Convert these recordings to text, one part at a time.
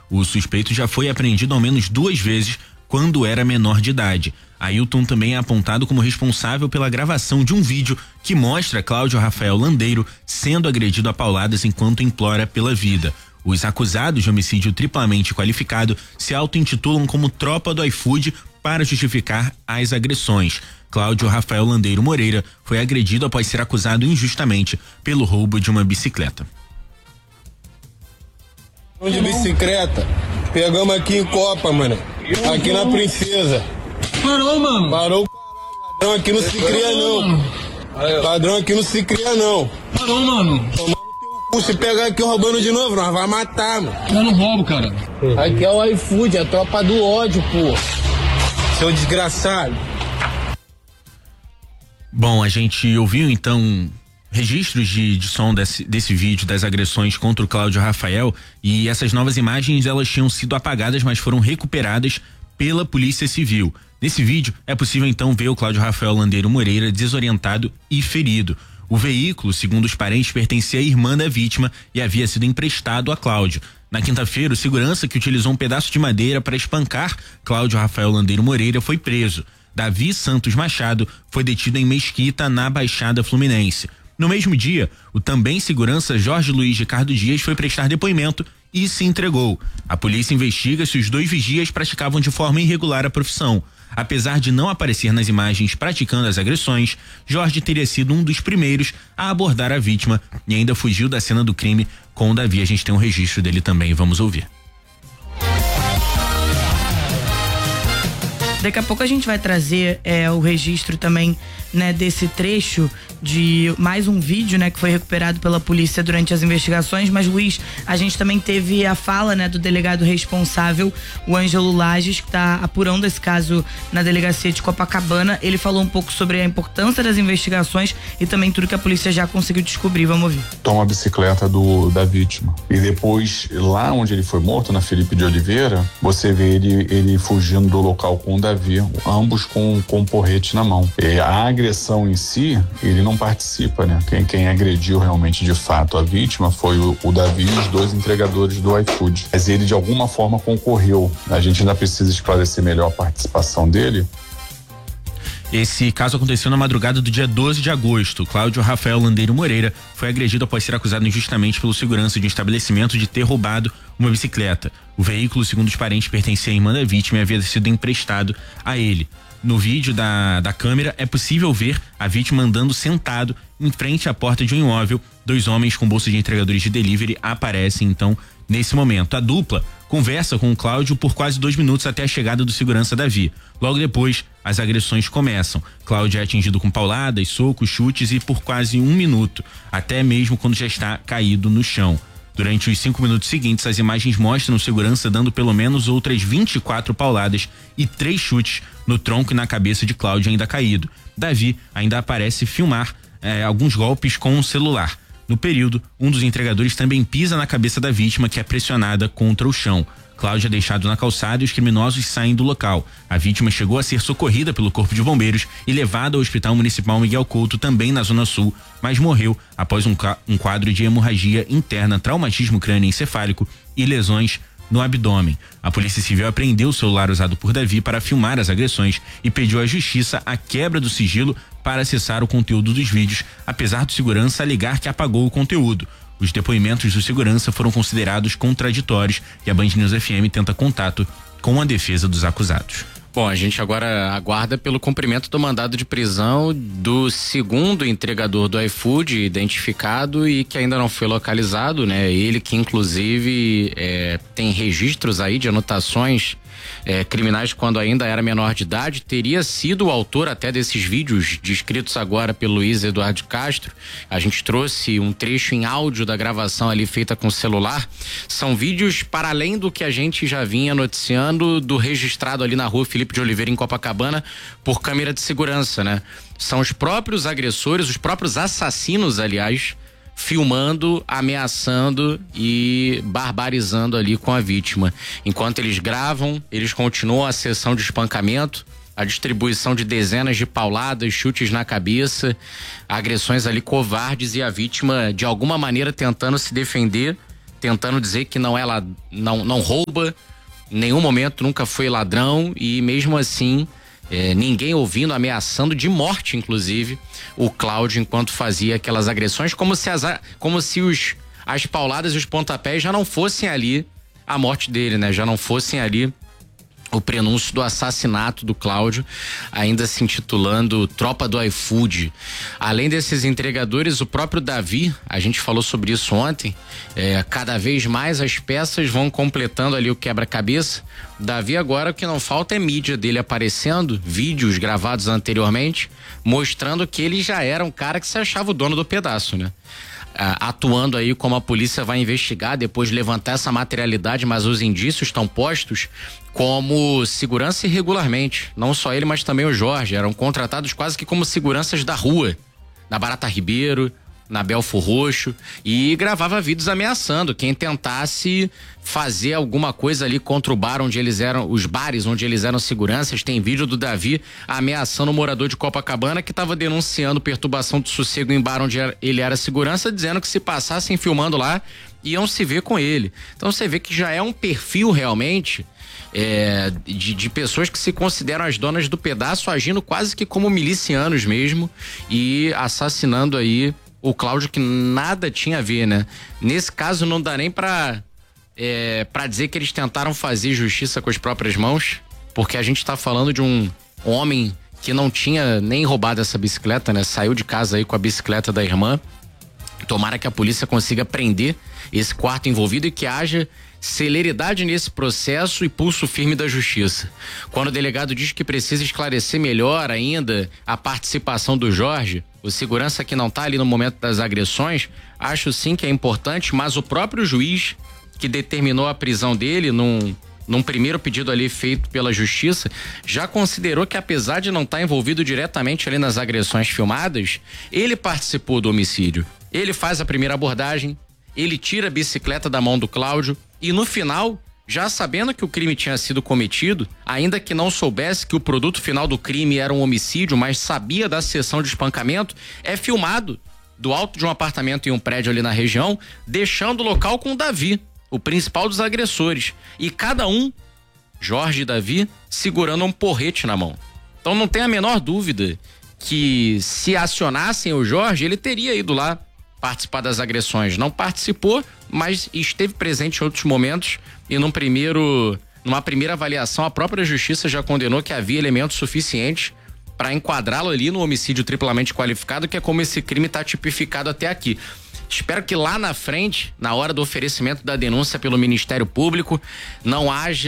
O suspeito já foi apreendido ao menos 2 vezes quando era menor de idade. Ailton também é apontado como responsável pela gravação de um vídeo que mostra Cláudio Rafael Landeiro sendo agredido a pauladas enquanto implora pela vida. Os acusados de homicídio triplamente qualificado se auto-intitulam como tropa do iFood para justificar as agressões. Cláudio Rafael Landeiro Moreira foi agredido após ser acusado injustamente pelo roubo de uma bicicleta. De bicicleta, pegamos aqui em Copa, mano. Aqui na Princesa. Parou, mano. Parou, ladrão aqui não se cria não. Ladrão aqui não se cria não. Parou, mano. Se pegar aqui roubando de novo, nós vai matar, mano. Eu não roubo, cara. Aqui é o iFood, a tropa do ódio, pô. Seu desgraçado. Bom, a gente ouviu então registros de som desse vídeo das agressões contra o Cláudio Rafael, e essas novas imagens elas tinham sido apagadas, mas foram recuperadas pela Polícia Civil. Nesse vídeo é possível então ver o Cláudio Rafael Landeiro Moreira desorientado e ferido. O veículo, segundo os parentes, pertencia à irmã da vítima e havia sido emprestado a Cláudio. Na quinta-feira, o segurança que utilizou um pedaço de madeira para espancar Cláudio Rafael Landeiro Moreira foi preso. Davi Santos Machado foi detido em Mesquita, na Baixada Fluminense. No mesmo dia, o também segurança Jorge Luiz Ricardo Dias foi prestar depoimento e se entregou. A polícia investiga se os 2 vigias praticavam de forma irregular a profissão. Apesar de não aparecer nas imagens praticando as agressões, Jorge teria sido um dos primeiros a abordar a vítima e ainda fugiu da cena do crime com o Davi. A gente tem um registro dele também, vamos ouvir. Daqui a pouco a gente vai trazer o registro também, né, desse trecho de mais um vídeo, né, que foi recuperado pela polícia durante as investigações. Mas, Luiz, a gente também teve a fala, né, do delegado responsável, o Ângelo Lages, que está apurando esse caso na delegacia de Copacabana. Ele falou um pouco sobre a importância das investigações e também tudo que a polícia já conseguiu descobrir. Vamos ouvir. Toma a bicicleta da vítima e depois, lá onde ele foi morto, na Felipe de Oliveira, você vê ele fugindo do local com o Davi, ambos com um porrete na mão. A agressão em si, ele não participa, né? Quem agrediu realmente de fato a vítima foi o Davi e os 2 entregadores do iFood. Mas ele de alguma forma concorreu. A gente ainda precisa esclarecer melhor a participação dele. Esse caso aconteceu na madrugada do dia 12 de agosto. Cláudio Rafael Landeiro Moreira foi agredido após ser acusado injustamente pelo segurança de um estabelecimento de ter roubado uma bicicleta. O veículo, segundo os parentes, pertencia à irmã da vítima e havia sido emprestado a ele. No vídeo da câmera é possível ver a vítima andando sentado em frente à porta de um imóvel. 2 homens com bolsa de entregadores de delivery aparecem então nesse momento. A dupla conversa com o Cláudio por quase 2 minutos até a chegada do segurança Davi. Logo depois, as agressões começam. Cláudio é atingido com pauladas, socos, chutes e por quase 1 minuto, até mesmo quando já está caído no chão. Durante os 5 minutos seguintes, as imagens mostram o segurança dando pelo menos outras 24 pauladas e 3 chutes no tronco e na cabeça de Cláudio ainda caído. Davi ainda aparece filmar alguns golpes com um celular. No período, um dos entregadores também pisa na cabeça da vítima, que é pressionada contra o chão. Cláudio é deixado na calçada e os criminosos saem do local. A vítima chegou a ser socorrida pelo Corpo de Bombeiros e levada ao Hospital Municipal Miguel Couto, também na Zona Sul, mas morreu após um quadro de hemorragia interna, traumatismo crânioencefálico e lesões no abdômen. A Polícia Civil apreendeu o celular usado por Davi para filmar as agressões e pediu à Justiça a quebra do sigilo para acessar o conteúdo dos vídeos, apesar do segurança alegar que apagou o conteúdo. Os depoimentos do segurança foram considerados contraditórios e a Band News FM tenta contato com a defesa dos acusados. Bom, a gente agora aguarda pelo cumprimento do mandado de prisão do segundo entregador do iFood, identificado e que ainda não foi localizado, né? Ele que inclusive tem registros aí de anotações criminais quando ainda era menor de idade, teria sido o autor até desses vídeos descritos agora pelo Luiz Eduardo Castro. A gente trouxe um trecho em áudio da gravação ali feita com celular. São vídeos para além do que a gente já vinha noticiando do registrado ali na rua Felipe de Oliveira, em Copacabana, por câmera de segurança, né? São os próprios agressores, os próprios assassinos, aliás, filmando, ameaçando e barbarizando ali com a vítima. Enquanto eles gravam, eles continuam a sessão de espancamento, a distribuição de dezenas de pauladas, chutes na cabeça, agressões ali covardes e a vítima de alguma maneira tentando se defender, tentando dizer que não rouba, em nenhum momento nunca foi ladrão, e mesmo assim ninguém ouvindo, ameaçando de morte, inclusive, o Cláudio enquanto fazia aquelas agressões, como se as pauladas e os pontapés já não fossem ali a morte dele, né? Já não fossem ali o prenúncio do assassinato do Cláudio, ainda se intitulando Tropa do iFood. Além desses entregadores, o próprio Davi, a gente falou sobre isso ontem, cada vez mais as peças vão completando ali o quebra-cabeça. Davi agora, o que não falta é mídia dele aparecendo, vídeos gravados anteriormente, mostrando que ele já era um cara que se achava o dono do pedaço, né? Atuando aí como a polícia vai investigar, depois de levantar essa materialidade, mas os indícios estão postos como segurança irregularmente. Não só ele, mas também o Jorge, eram contratados quase que como seguranças da rua, na Barata Ribeiro, na Belfor Roxo, e gravava vídeos ameaçando quem tentasse fazer alguma coisa ali contra o bar onde eles eram, os bares onde eles eram seguranças. Tem vídeo do Davi ameaçando o morador de Copacabana que estava denunciando perturbação de sossego em bar onde ele era segurança, dizendo que se passassem filmando lá, iam se ver com ele. Então você vê que já é um perfil realmente de pessoas que se consideram as donas do pedaço, agindo quase que como milicianos mesmo, e assassinando aí o Cláudio, que nada tinha a ver, né? Nesse caso não dá nem pra dizer que eles tentaram fazer justiça com as próprias mãos, porque a gente tá falando de um homem que não tinha nem roubado essa bicicleta, né? Saiu de casa aí com a bicicleta da irmã. Tomara que a polícia consiga prender esse quarto envolvido e que haja celeridade nesse processo e pulso firme da justiça. Quando o delegado diz que precisa esclarecer melhor ainda a participação do Jorge, o segurança que não está ali no momento das agressões, acho sim que é importante, mas o próprio juiz que determinou a prisão dele num primeiro pedido ali feito pela justiça, já considerou que, apesar de não estar envolvido diretamente ali nas agressões filmadas, ele participou do homicídio. Ele faz a primeira abordagem, ele tira a bicicleta da mão do Cláudio e no final, já sabendo que o crime tinha sido cometido, ainda que não soubesse que o produto final do crime era um homicídio, mas sabia da sessão de espancamento, é filmado do alto de um apartamento em um prédio ali na região, deixando o local com o Davi, o principal dos agressores, e cada um, Jorge e Davi, segurando um porrete na mão. Então não tem a menor dúvida que se acionassem o Jorge, ele teria ido lá participar das agressões. Não participou, mas esteve presente em outros momentos, e numa primeira avaliação a própria justiça já condenou que havia elementos suficientes para enquadrá-lo ali no homicídio triplamente qualificado, que é como esse crime está tipificado até aqui. Espero que lá na frente, na hora do oferecimento da denúncia pelo Ministério Público, não haja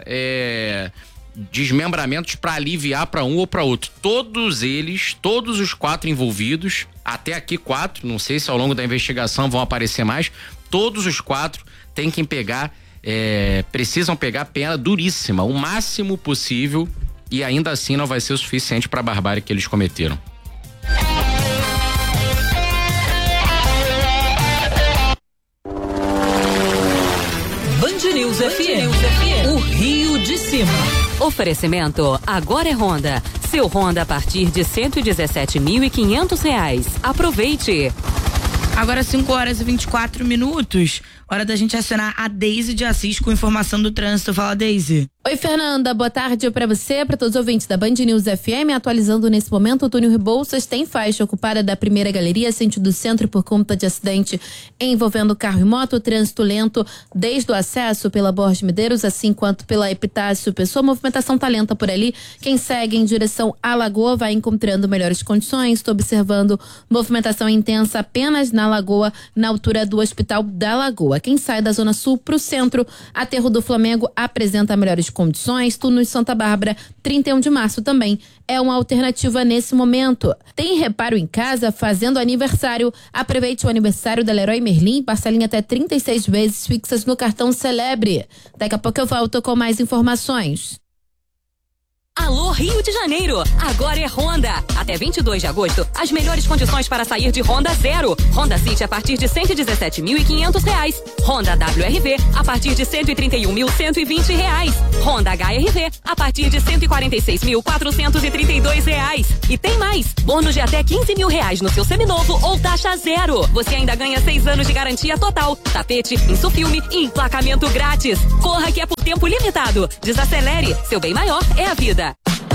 desmembramentos para aliviar para um ou para outro. Todos os 4 envolvidos, até aqui 4, não sei se ao longo da investigação vão aparecer mais, todos os 4 têm que precisam pegar pena duríssima, o máximo possível, e ainda assim não vai ser o suficiente para a barbárie que eles cometeram. Band News FM, o Rio de Cima. Oferecimento agora é Honda. Seu Honda a partir de R$117.500. Aproveite. Agora 5h24. Hora da gente acionar a Deise de Assis com informação do trânsito. Fala, Deise. Oi, Fernanda. Boa tarde para você, para todos os ouvintes da Band News FM. Atualizando nesse momento, o túnel Rebouças tem faixa ocupada da primeira galeria, sentido centro, por conta de acidente envolvendo carro e moto. Trânsito lento desde o acesso pela Borges Medeiros, assim quanto pela Epitácio Pessoa. Movimentação tá lenta por ali. Quem segue em direção à Lagoa vai encontrando melhores condições. Estou observando movimentação intensa apenas na Lagoa, na altura do Hospital da Lagoa. Quem sai da Zona Sul para o centro, Aterro do Flamengo apresenta melhores condições. Túnel de Santa Bárbara, 31 de março também é uma alternativa nesse momento. Tem reparo em casa, fazendo aniversário? Aproveite o aniversário da Leroy Merlin, parcelinha até 36 vezes fixas no cartão Celebre. Daqui a pouco eu volto com mais informações. Alô Rio de Janeiro, agora é Honda. Até 22 de agosto, as melhores condições para sair de Honda Zero. Honda City a partir de R$117.500. Honda WRV a partir de R$131.120. Honda HRV a partir de R$146.432. E tem mais, bônus de até R$15 mil no seu seminovo ou taxa zero. Você ainda ganha 6 anos de garantia total, tapete, insufilme e emplacamento grátis. Corra que é por tempo limitado. Desacelere, seu bem maior é a vida.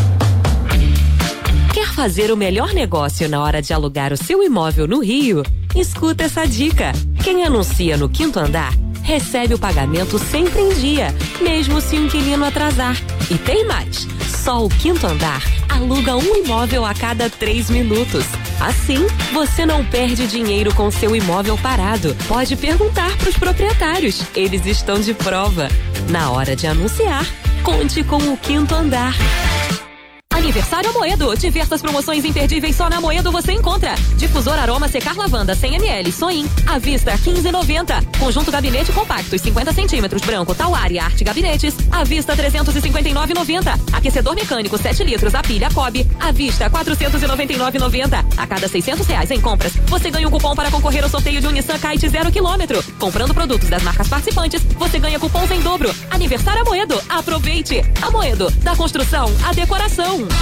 Quer fazer o melhor negócio na hora de alugar o seu imóvel no Rio? Escuta essa dica. Quem anuncia no 5º andar recebe o pagamento sempre em dia, mesmo se o inquilino atrasar. E tem mais. Só o 5º andar aluga um imóvel a cada 3 minutos. Assim, você não perde dinheiro com seu imóvel parado. Pode perguntar para os proprietários. Eles estão de prova. Na hora de anunciar, conte com o 5º andar. Aniversário Amoedo. Diversas promoções imperdíveis só na Amoedo você encontra. Difusor aroma secar lavanda 100 ml Soin à vista R$15,90. Conjunto gabinete compacto 50 centímetros branco Tauari Arte Gabinetes à vista R$359,90. Aquecedor mecânico 7 litros a pilha Cobb à vista R$499,90. A cada R$600 em compras você ganha um cupom para concorrer ao sorteio de um Nissan Kite 0 km. Comprando produtos das marcas participantes você ganha cupons em dobro. Aniversário Amoedo. Aproveite. Amoedo, da construção à decoração.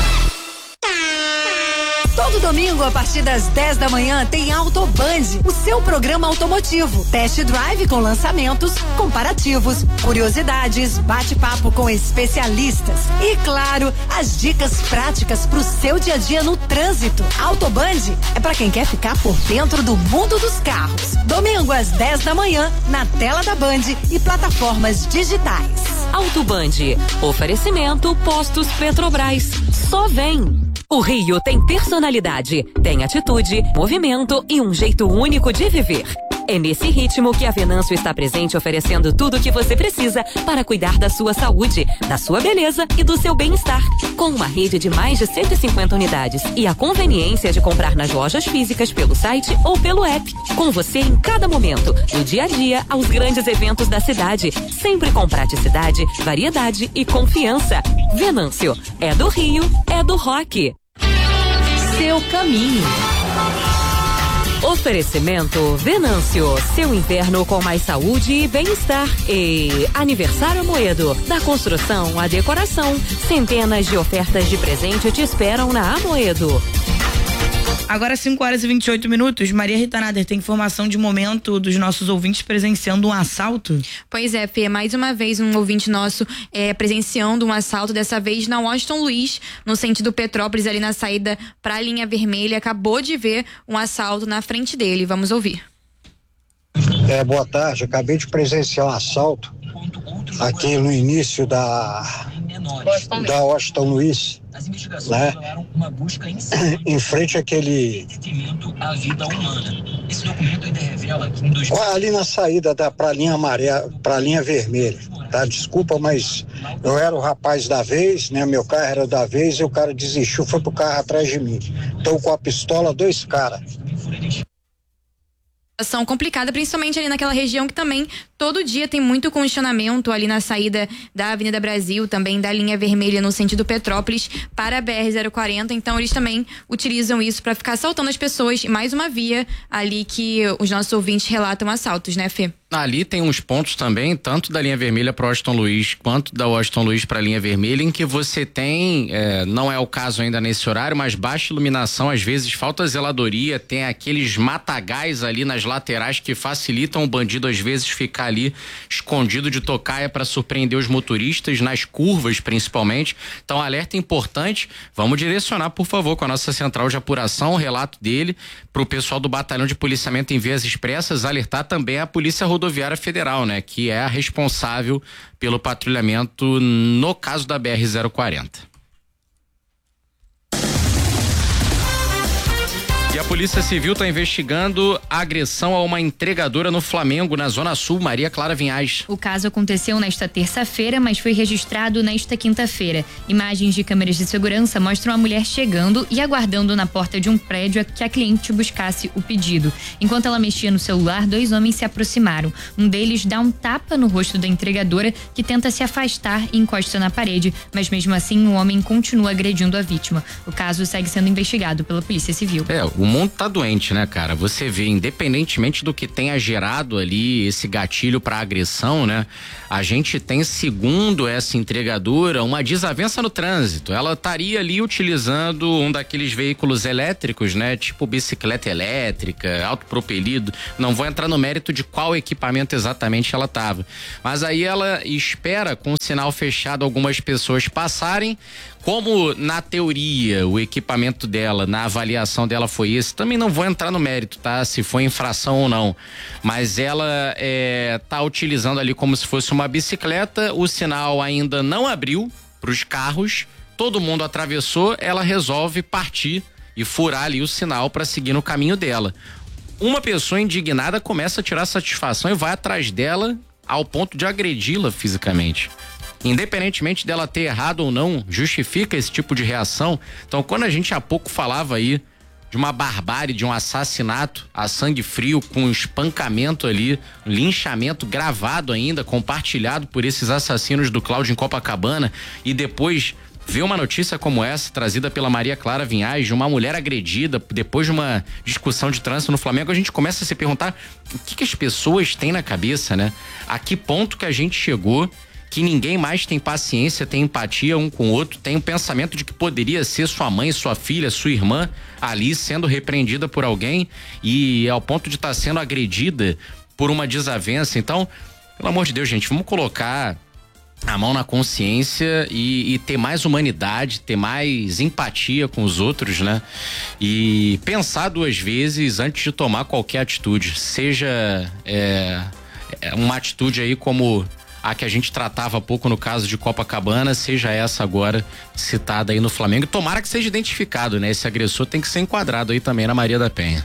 Todo domingo, a partir das 10 da manhã, tem Autoband, o seu programa automotivo. Test drive com lançamentos, comparativos, curiosidades, bate-papo com especialistas. E, claro, as dicas práticas pro seu dia a dia no trânsito. Autoband é para quem quer ficar por dentro do mundo dos carros. Domingo, às 10 da manhã, na tela da Band e plataformas digitais. Autoband. Oferecimento Postos Petrobras. Só vem. O Rio tem personalidade, tem atitude, movimento e um jeito único de viver. É nesse ritmo que a Venâncio está presente oferecendo tudo o que você precisa para cuidar da sua saúde, da sua beleza e do seu bem-estar. Com uma rede de mais de 150 unidades e a conveniência de comprar nas lojas físicas pelo site ou pelo app. Com você em cada momento, do dia a dia aos grandes eventos da cidade. Sempre com praticidade, variedade e confiança. Venâncio, é do Rio, é do rock. Seu caminho. Oferecimento Venâncio, seu inverno com mais saúde e bem-estar. E Aniversário Amoedo, da construção à decoração. Centenas de ofertas de presente te esperam na Amoedo. Agora 5h28. Maria Rita Nader, tem informação de momento dos nossos ouvintes presenciando um assalto? Pois é, Fê, mais uma vez um ouvinte nosso presenciando um assalto, dessa vez na Washington Luiz, no sentido Petrópolis, ali na saída para a linha vermelha. Acabou de ver um assalto na frente dele. Vamos ouvir. Boa tarde, acabei de presenciar um assalto aqui no início da Washington Luiz, né? Em frente àquele ali na saída pra linha amarela, pra linha vermelha, tá? Desculpa, mas eu era o rapaz da vez, né? Meu carro era da vez e o cara desistiu, foi pro carro atrás de mim. Então com a pistola, 2 caras. Situação complicada, principalmente ali naquela região que também todo dia tem muito congestionamento ali na saída da Avenida Brasil, também da linha vermelha no sentido Petrópolis para a BR-040. Então eles também utilizam isso para ficar assaltando as pessoas. Mais uma via ali que os nossos ouvintes relatam assaltos, né, Fê? Ali tem uns pontos também, tanto da linha vermelha para Washington Luiz, quanto da Washington Luiz para a linha vermelha, em que você tem, não é o caso ainda nesse horário, mas baixa iluminação, às vezes falta zeladoria, tem aqueles matagais ali nas laterais que facilitam o bandido às vezes ficar ali escondido de tocaia para surpreender os motoristas, nas curvas principalmente. Então, alerta importante, vamos direcionar, por favor, com a nossa central de apuração, o relato dele para o pessoal do Batalhão de Policiamento em Vias Expressas, alertar também a Polícia Rodoviária Federal, né? Que é a responsável pelo patrulhamento no caso da BR-040. E a Polícia Civil está investigando a agressão a uma entregadora no Flamengo, na Zona Sul. Maria Clara Vinhais. O caso aconteceu nesta terça-feira, mas foi registrado nesta quinta-feira. Imagens de câmeras de segurança mostram a mulher chegando e aguardando na porta de um prédio que a cliente buscasse o pedido. Enquanto ela mexia no celular, 2 homens se aproximaram. Um deles dá um tapa no rosto da entregadora, que tenta se afastar e encosta na parede, mas mesmo assim o homem continua agredindo a vítima. O caso segue sendo investigado pela Polícia Civil. O mundo tá doente, né, cara? Você vê, independentemente do que tenha gerado ali esse gatilho pra agressão, né? A gente tem, segundo essa entregadora, uma desavença no trânsito. Ela estaria ali utilizando um daqueles veículos elétricos, né? Tipo bicicleta elétrica, autopropelido. Não vou entrar no mérito de qual equipamento exatamente ela tava. Mas aí ela espera, com o sinal fechado, algumas pessoas passarem. Como na teoria o equipamento dela, na avaliação dela foi esse, também não vou entrar no mérito, tá? Se foi infração ou não. Mas ela tá utilizando ali como se fosse uma bicicleta, o sinal ainda não abriu para os carros, todo mundo atravessou, ela resolve partir e furar ali o sinal para seguir no caminho dela. Uma pessoa indignada começa a tirar satisfação e vai atrás dela ao ponto de agredi-la fisicamente. Independentemente dela ter errado ou não, justifica esse tipo de reação. Então, quando a gente há pouco falava aí de uma barbárie, de um assassinato a sangue frio, com espancamento ali, linchamento gravado ainda, compartilhado por esses assassinos do Cláudio em Copacabana, e depois ver uma notícia como essa, trazida pela Maria Clara Vinhais, de uma mulher agredida depois de uma discussão de trânsito no Flamengo, a gente começa a se perguntar o que as pessoas têm na cabeça, né? A que ponto que a gente chegou, que ninguém mais tem paciência, tem empatia um com o outro, tem o pensamento de que poderia ser sua mãe, sua filha, sua irmã ali sendo repreendida por alguém e ao ponto de estar sendo agredida por uma desavença. Então, pelo amor de Deus, gente, vamos colocar a mão na consciência e ter mais humanidade, ter mais empatia com os outros, né? E pensar 2 vezes antes de tomar qualquer atitude, seja uma atitude aí como a que a gente tratava há pouco no caso de Copacabana, seja essa agora citada aí no Flamengo. Tomara que seja identificado, né? Esse agressor tem que ser enquadrado aí também na Maria da Penha.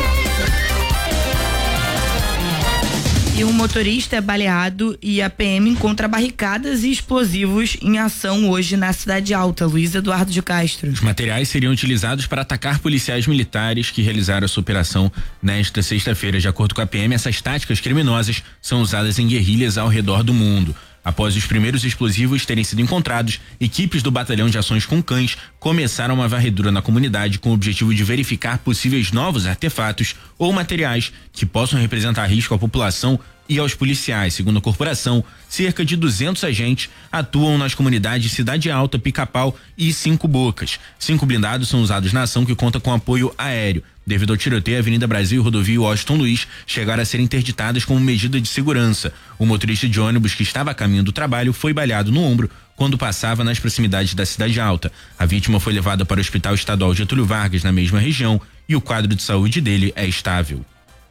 E um motorista é baleado e a PM encontra barricadas e explosivos em ação hoje na Cidade Alta. Luiz Eduardo de Castro. Os materiais seriam utilizados para atacar policiais militares que realizaram essa operação nesta sexta-feira. De acordo com a PM, essas táticas criminosas são usadas em guerrilhas ao redor do mundo. Após os primeiros explosivos terem sido encontrados, equipes do Batalhão de Ações com Cães começaram uma varredura na comunidade com o objetivo de verificar possíveis novos artefatos ou materiais que possam representar risco à população e aos policiais. Segundo a corporação, cerca de 200 agentes atuam nas comunidades Cidade Alta, Pica-Pau e 5 Bocas. 5 blindados são usados na ação, que conta com apoio aéreo. Devido ao tiroteio, a Avenida Brasil e Rodovia Washington Luiz chegaram a ser interditadas como medida de segurança. O motorista de ônibus que estava a caminho do trabalho foi baleado no ombro quando passava nas proximidades da Cidade Alta. A vítima foi levada para o Hospital Estadual Getúlio Vargas, na mesma região, e o quadro de saúde dele é estável.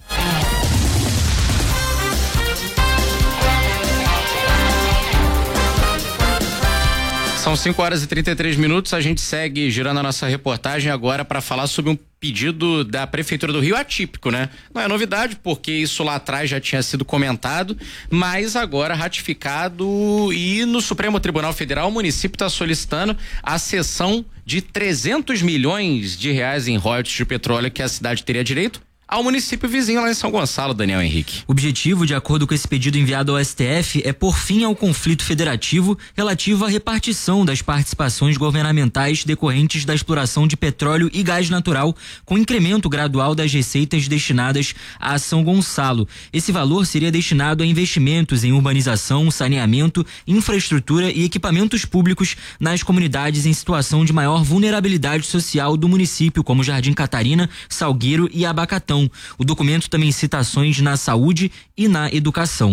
São 5h33, a gente segue girando a nossa reportagem agora para falar sobre um pedido da Prefeitura do Rio atípico, né? Não é novidade, porque isso lá atrás já tinha sido comentado, mas agora ratificado, e no Supremo Tribunal Federal o município está solicitando a cessão de 300 milhões de reais em royalties de petróleo que a cidade teria direito ao município vizinho lá em São Gonçalo, Daniel Henrique. O objetivo, de acordo com esse pedido enviado ao STF, é pôr fim ao conflito federativo relativo à repartição das participações governamentais decorrentes da exploração de petróleo e gás natural, com incremento gradual das receitas destinadas a São Gonçalo. Esse valor seria destinado a investimentos em urbanização, saneamento, infraestrutura e equipamentos públicos nas comunidades em situação de maior vulnerabilidade social do município, como Jardim Catarina, Salgueiro e Abacatão. O documento também cita ações na saúde e na educação.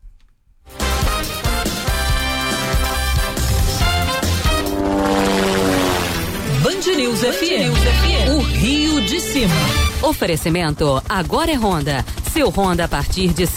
Band News FM, o Rio de Cima. Oferecimento agora é Honda. Seu Honda a partir de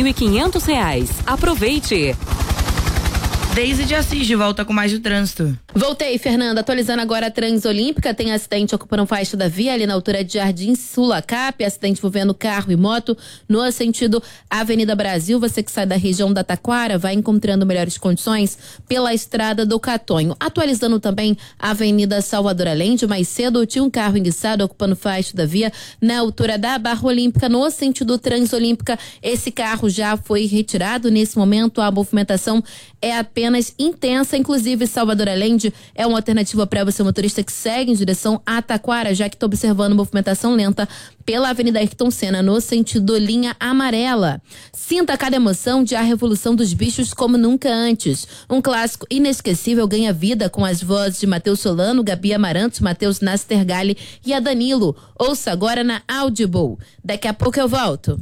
R$117.500. Aproveite. Deise de Assis de volta com mais do trânsito. Voltei, Fernanda. Atualizando agora a Transolímpica. Tem acidente ocupando faixa da via ali na altura de Jardim Sulacap. Acidente envolvendo carro e moto no sentido Avenida Brasil. Você que sai da região da Taquara vai encontrando melhores condições pela estrada do Catonho. Atualizando também a Avenida Salvador Allende. Mais cedo tinha um carro enguiçado ocupando faixa da via na altura da Barra Olímpica no sentido Transolímpica. Esse carro já foi retirado. Nesse momento a movimentação é apenas intensa. Inclusive Salvador Allende é uma alternativa para você, motorista que segue em direção a Taquara, já que está observando movimentação lenta pela Avenida Ayrton Senna, no sentido linha amarela. Sinta cada emoção de A Revolução dos Bichos como nunca antes. Um clássico inesquecível ganha vida com as vozes de Matheus Solano, Gabi Amarantos, Matheus Nastergalli e a Danilo. Ouça agora na Audible. Daqui a pouco eu volto.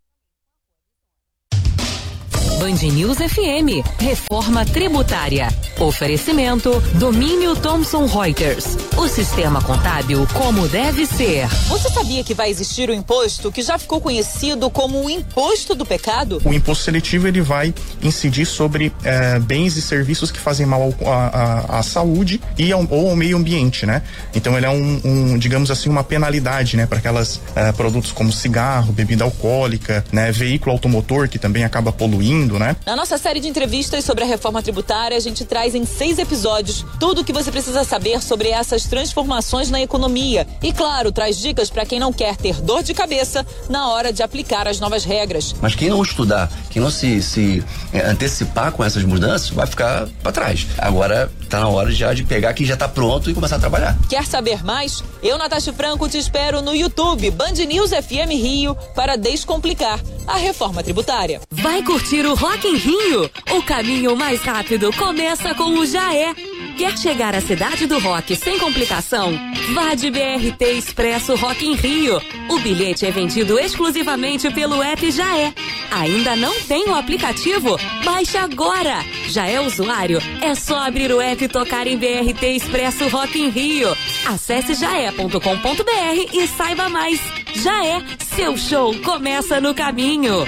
Band News FM. Reforma tributária. Oferecimento Domínio Thomson Reuters. O sistema contábil como deve ser. Você sabia que vai existir um imposto que já ficou conhecido como o imposto do pecado? O imposto seletivo ele vai incidir sobre bens e serviços que fazem mal à saúde e ou ao meio ambiente, né? Então ele é digamos assim, uma penalidade, né? Para aquelas produtos como cigarro, bebida alcoólica, né? Veículo automotor que também acaba poluindo. Né? Na nossa série de entrevistas sobre a reforma tributária, a gente traz em 6 episódios tudo o que você precisa saber sobre essas transformações na economia. E claro, traz dicas para quem não quer ter dor de cabeça na hora de aplicar as novas regras. Mas quem não estudar, quem não se antecipar com essas mudanças, vai ficar para trás. Agora tá na hora já de pegar quem já tá pronto e começar a trabalhar. Quer saber mais? Eu, Natasha Franco, te espero no YouTube Band News FM Rio para descomplicar a reforma tributária. Vai curtir o Rock in Rio? O caminho mais rápido começa com o Jaé. Quer chegar à cidade do rock sem complicação? Vá de BRT Expresso Rock in Rio. O bilhete é vendido exclusivamente pelo app Jaé. Ainda não tem o aplicativo? Baixe agora! Já é usuário? É só abrir o app e tocar em BRT Expresso Rock in Rio. Acesse jaé.com.br e saiba mais. Jaé, seu show começa no caminho.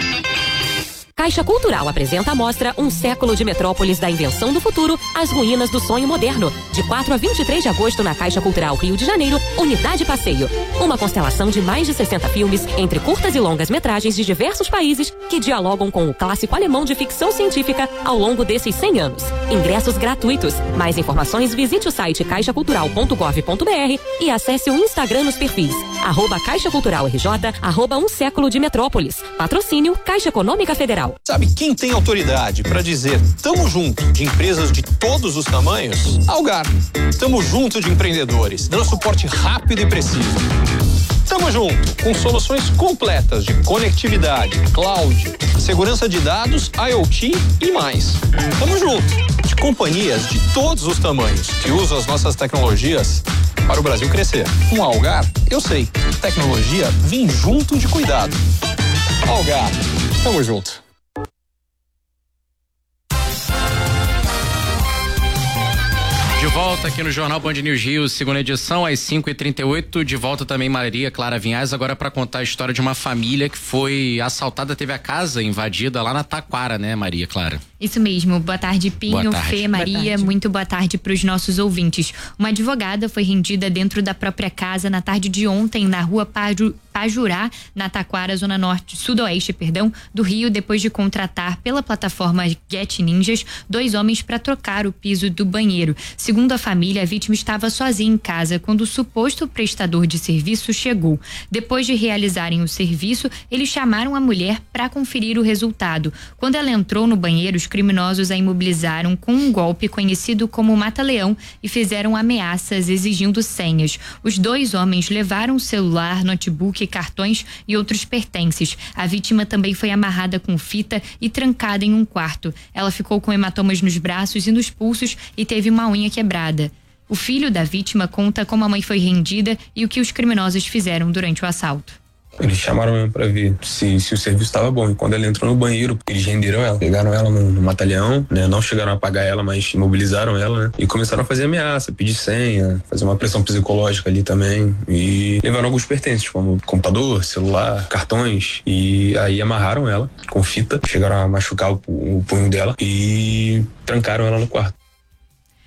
Caixa Cultural apresenta a mostra Um Século de Metrópolis da Invenção do Futuro, as Ruínas do Sonho Moderno, de 4 a 23 de agosto na Caixa Cultural Rio de Janeiro, Unidade Passeio. Uma constelação de mais de 60 filmes, entre curtas e longas metragens de diversos países, que dialogam com o clássico alemão de ficção científica ao longo desses 100 anos. Ingressos gratuitos. Mais informações, visite o site caixacultural.gov.br e acesse o Instagram nos perfis @Caixa Cultural RJ, @Um Século de Metrópolis. Patrocínio Caixa Econômica Federal. Sabe quem tem autoridade para dizer tamo junto de empresas de todos os tamanhos? Algar. Tamo junto de empreendedores, dando suporte rápido e preciso. Tamo junto com soluções completas de conectividade, cloud, segurança de dados, IoT e mais. Tamo junto de companhias de todos os tamanhos que usam as nossas tecnologias para o Brasil crescer. Com a Algar, eu sei, tecnologia vem junto de cuidado. Algar, tamo junto. De volta aqui no Jornal Band News Rio, segunda edição, às 5h38. De volta também Maria Clara Vinhais, agora para contar a história de uma família que foi assaltada, teve a casa invadida lá na Taquara, né, Maria Clara? Isso mesmo. Boa tarde, Pinho, boa tarde. Fê, Maria. Muito boa tarde para os nossos ouvintes. Uma advogada foi rendida dentro da própria casa na tarde de ontem, na rua Pajurá, na Taquara, zona norte, sudoeste, do Rio, depois de contratar pela plataforma Get Ninjas 2 homens para trocar o piso do banheiro. Segundo a família, a vítima estava sozinha em casa quando o suposto prestador de serviço chegou. Depois de realizarem o serviço, eles chamaram a mulher para conferir o resultado. Quando ela entrou no banheiro, os criminosos a imobilizaram com um golpe conhecido como mata-leão e fizeram ameaças exigindo senhas. Os 2 homens levaram celular, notebook, cartões e outros pertences. A vítima também foi amarrada com fita e trancada em um quarto. Ela ficou com hematomas nos braços e nos pulsos e teve uma unha quebrada. O filho da vítima conta como a mãe foi rendida e o que os criminosos fizeram durante o assalto. Eles chamaram mesmo pra ver se o serviço estava bom. E quando ela entrou no banheiro, eles renderam ela. Pegaram ela no mata-leão, né? Não chegaram a pagar ela, mas imobilizaram ela, né? E começaram a fazer ameaça, pedir senha, fazer uma pressão psicológica ali também. E levaram alguns pertences, como computador, celular, cartões. E aí amarraram ela com fita. Chegaram a machucar o punho dela e trancaram ela no quarto.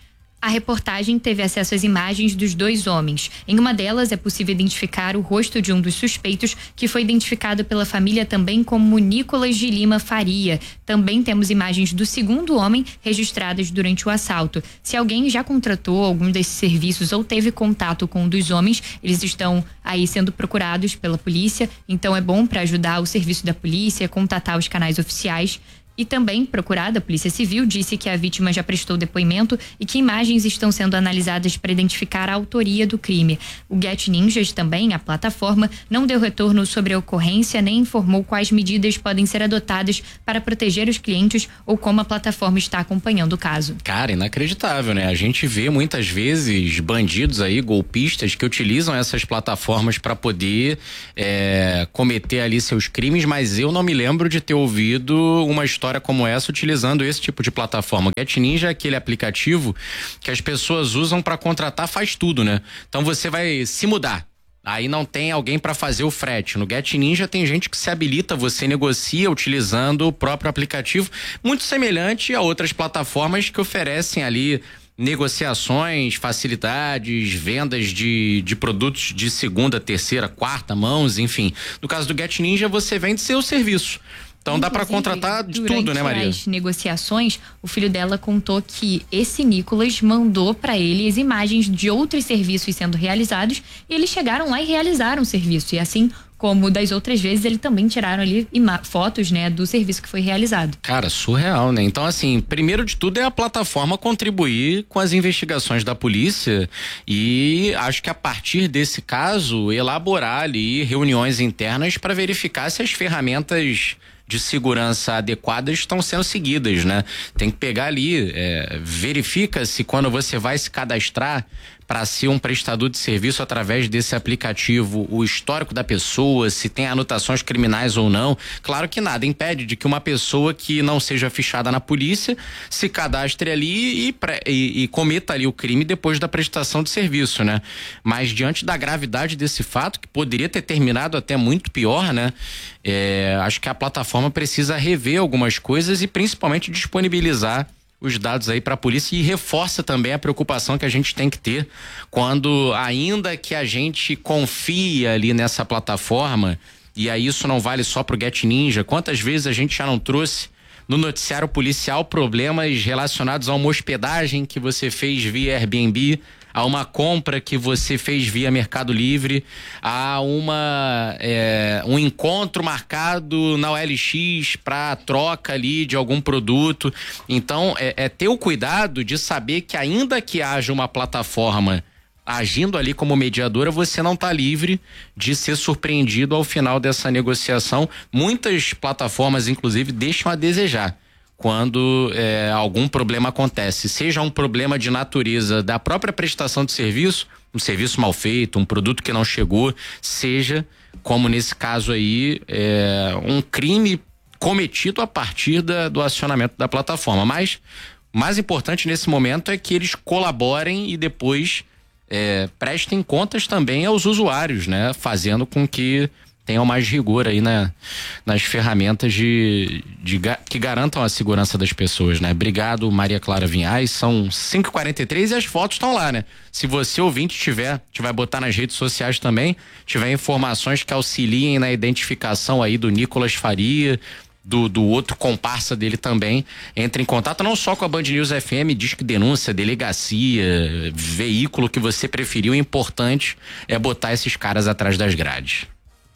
A reportagem teve acesso às imagens dos 2 homens. Em uma delas é possível identificar o rosto de um dos suspeitos, que foi identificado pela família também como Nicolas de Lima Faria. Também temos imagens do segundo homem registradas durante o assalto. Se alguém já contratou algum desses serviços ou teve contato com um dos homens, eles estão aí sendo procurados pela polícia. Então é bom para ajudar o serviço da polícia, contatar os canais oficiais. E também, procurada, a Polícia Civil disse que a vítima já prestou depoimento e que imagens estão sendo analisadas para identificar a autoria do crime. O Get Ninjas também, a plataforma, não deu retorno sobre a ocorrência nem informou quais medidas podem ser adotadas para proteger os clientes ou como a plataforma está acompanhando o caso. Cara, inacreditável, né? A gente vê muitas vezes bandidos aí, golpistas, que utilizam essas plataformas para poder cometer ali seus crimes, mas eu não me lembro de ter ouvido uma história como essa utilizando esse tipo de plataforma. O Get Ninja é aquele aplicativo que as pessoas usam para contratar faz tudo, né? Então você vai se mudar, aí não tem alguém para fazer o frete. No Get Ninja tem gente que se habilita, você negocia utilizando o próprio aplicativo, muito semelhante a outras plataformas que oferecem ali negociações, facilidades, vendas de produtos de segunda, terceira, quarta mãos, enfim. No caso do Get Ninja, você vende seu serviço. Então dá para contratar de tudo, né, Maria? Durante as negociações, o filho dela contou que esse Nicolas mandou para ele as imagens de outros serviços sendo realizados e eles chegaram lá e realizaram o serviço. E assim como das outras vezes, eles também tiraram ali fotos, né, do serviço que foi realizado. Cara, surreal, né? Então, assim, primeiro de tudo é a plataforma contribuir com as investigações da polícia e acho que a partir desse caso, elaborar ali reuniões internas para verificar se as ferramentas de segurança adequadas estão sendo seguidas, né? Tem que pegar ali, verifica se quando você vai se cadastrar para ser um prestador de serviço através desse aplicativo, o histórico da pessoa, se tem anotações criminais ou não. Claro que nada impede de que uma pessoa que não seja fichada na polícia se cadastre ali e cometa ali o crime depois da prestação de serviço, né? Mas diante da gravidade desse fato, que poderia ter terminado até muito pior, né? Acho que a plataforma precisa rever algumas coisas e principalmente disponibilizar os dados aí para a polícia e reforça também a preocupação que a gente tem que ter quando, ainda que a gente confia ali nessa plataforma, e aí isso não vale só pro Get Ninja, quantas vezes a gente já não trouxe no noticiário policial problemas relacionados a uma hospedagem que você fez via Airbnb, a uma compra que você fez via Mercado Livre, a um encontro marcado na OLX para troca ali de algum produto. Então, ter o cuidado de saber que ainda que haja uma plataforma agindo ali como mediadora, você não está livre de ser surpreendido ao final dessa negociação. Muitas plataformas, inclusive, deixam a desejar quando algum problema acontece, seja um problema de natureza da própria prestação de serviço, um serviço mal feito, um produto que não chegou, seja, como nesse caso aí, um crime cometido a partir do acionamento da plataforma. Mas o mais importante nesse momento é que eles colaborem e depois prestem contas também aos usuários, né? Fazendo com que tenham mais rigor aí nas ferramentas que garantam a segurança das pessoas, né? Obrigado, Maria Clara Vinhais. São 5h43 e as fotos estão lá, né? Se você, ouvinte, a gente vai botar nas redes sociais também, tiver informações que auxiliem na identificação aí do Nicolas Faria, do outro comparsa dele também, entre em contato não só com a Band News FM, Disque Denúncia, delegacia, veículo que você preferiu. O importante é botar esses caras atrás das grades.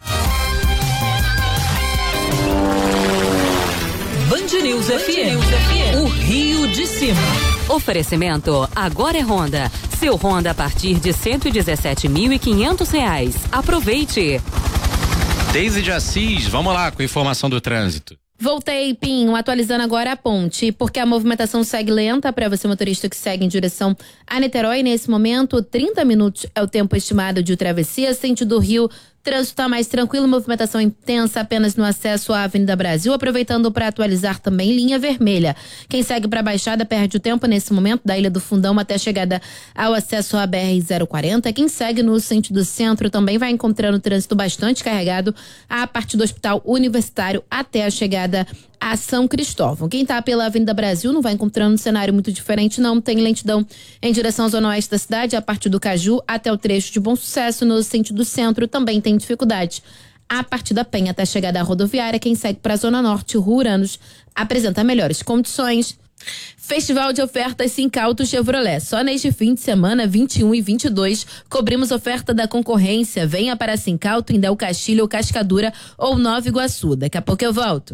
Band News FM, o Rio de Cima. Oferecimento Agora é Honda. Seu Honda a partir de R$117.500. Aproveite. Deise de Assis, vamos lá com a informação do trânsito. Voltei, Pinho, atualizando agora a ponte, porque a movimentação segue lenta para você, motorista que segue em direção a Niterói. Nesse momento, 30 minutos é o tempo estimado de travessia, sentido Rio. Trânsito está mais tranquilo, movimentação intensa apenas no acesso à Avenida Brasil, aproveitando para atualizar também linha vermelha. Quem segue para a Baixada perde o tempo nesse momento, da Ilha do Fundão até a chegada ao acesso à BR-040. Quem segue no sentido centro também vai encontrando trânsito bastante carregado a partir do Hospital Universitário até a chegada a São Cristóvão. Quem tá pela Avenida Brasil não vai encontrando um cenário muito diferente, não. Tem lentidão em direção à zona oeste da cidade, a partir do Caju até o trecho de Bom Sucesso, no sentido centro, também tem dificuldade. A partir da Penha até a chegada à rodoviária, quem segue para a zona norte, o Rua Uranos, apresenta melhores condições. Festival de ofertas Sincauto Chevrolet. Só neste fim de semana, 21 e 22, cobrimos oferta da concorrência. Venha para Sincauto em Del Castilho ou Cascadura ou Nova Iguaçu. Daqui a pouco eu volto.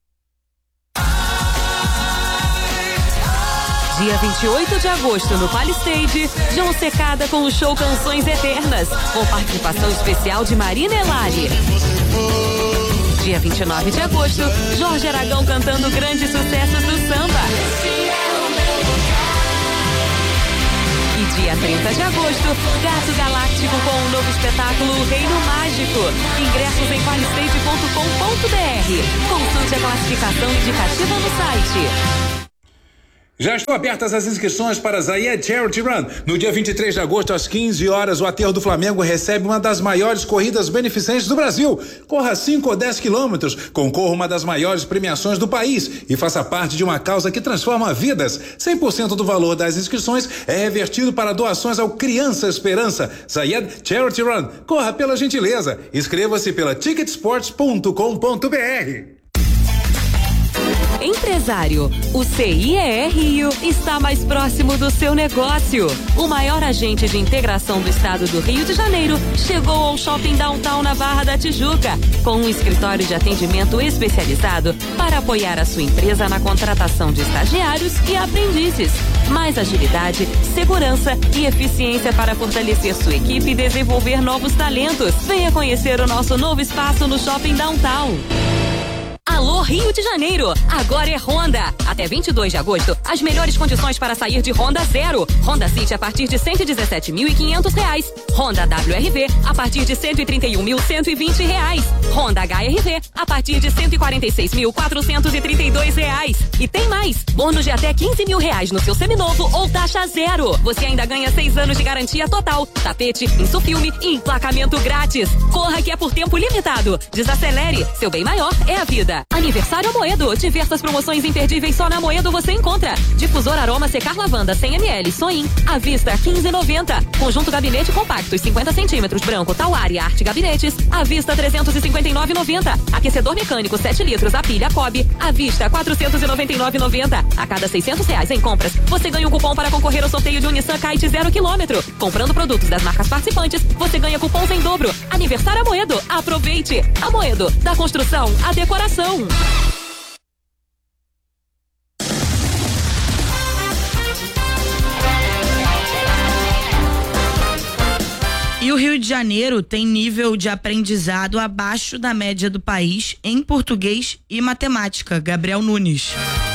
Dia 28 de agosto, no Palisade, João Secada com o show Canções Eternas, com participação especial de Marina Elari. Dia 29 de agosto, Jorge Aragão cantando grandes sucessos do samba. E dia 30 de agosto, Gato Galáctico com o novo espetáculo O Reino Mágico. Ingressos em palisade.com.br. Consulte a classificação indicativa no site. Já estão abertas as inscrições para a Zayed Charity Run. No dia 23 de agosto, às 15 horas, o Aterro do Flamengo recebe uma das maiores corridas beneficentes do Brasil. Corra 5 ou 10 quilômetros, concorra uma das maiores premiações do país e faça parte de uma causa que transforma vidas. 100% do valor das inscrições é revertido para doações ao Criança Esperança. Zayed Charity Run. Corra pela gentileza. Inscreva-se pela ticketsports.com.br. Empresário, o CIER Rio está mais próximo do seu negócio. O maior agente de integração do estado do Rio de Janeiro chegou ao Shopping Downtown na Barra da Tijuca, com um escritório de atendimento especializado para apoiar a sua empresa na contratação de estagiários e aprendizes. Mais agilidade, segurança e eficiência para fortalecer sua equipe e desenvolver novos talentos. Venha conhecer o nosso novo espaço no Shopping Downtown. Alô Rio de Janeiro, agora é Honda. Até 22 de agosto, as melhores condições para sair de Honda Zero. Honda City a partir de R$117.500. Honda WRV a partir de R$131.120. Honda HRV a partir de R$146.432. E tem mais, bônus de até R$15 mil no seu seminovo ou taxa zero. Você ainda ganha 6 anos de garantia total, tapete, insufilme e emplacamento grátis. Corra que é por tempo limitado. Desacelere, seu bem maior é a vida. Aniversário Amoedo. Diversas promoções imperdíveis só na Amoedo você encontra. Difusor aroma secar lavanda 100 ml Soin à vista R$15,90. Conjunto gabinete compacto 50 centímetros branco Tauari Arte Gabinetes à vista R$359,90. Aquecedor mecânico 7 litros a pilha Cobb à vista R$499,90. A cada R$600 em compras você ganha um cupom para concorrer ao sorteio de um Nissan Kite 0 km. Comprando produtos das marcas participantes você ganha cupons em dobro. Aniversário Amoedo. Aproveite. Amoedo, da construção à decoração. E o Rio de Janeiro tem nível de aprendizado abaixo da média do país em português e matemática. Gabriel Nunes.